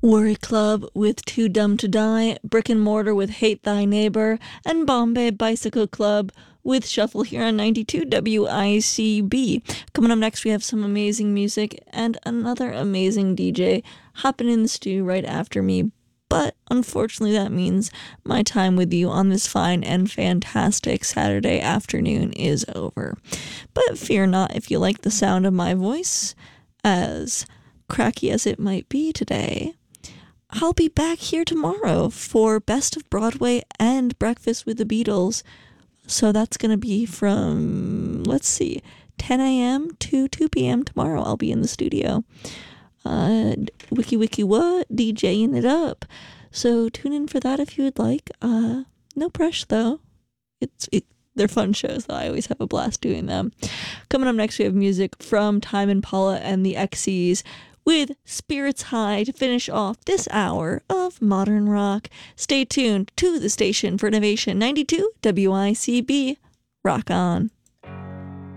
Worry Club with Too Dumb to Die, Brick and Mortar with Hate Thy Neighbor, and Bombay Bicycle Club with Shuffle here on 92 WICB. Coming up next, we have some amazing music and another amazing DJ hopping in the stew right after me. But unfortunately, that means my time with you on this fine and fantastic Saturday afternoon is over. But fear not if you like the sound of my voice, as cracky as it might be today. I'll be back here tomorrow for Best of Broadway and Breakfast with the Beatles. So that's going to be from, 10 a.m. to 2 p.m. tomorrow. I'll be in the studio. Wiki what? DJing it up. So tune in for that if you would like. No pressure though. They're fun shows, though. I always have a blast doing them. Coming up next, we have music from Tame Impala and the XCs with Spirits High to finish off this hour of modern rock. Stay tuned to the station for Innovation 92 WICB. Rock on.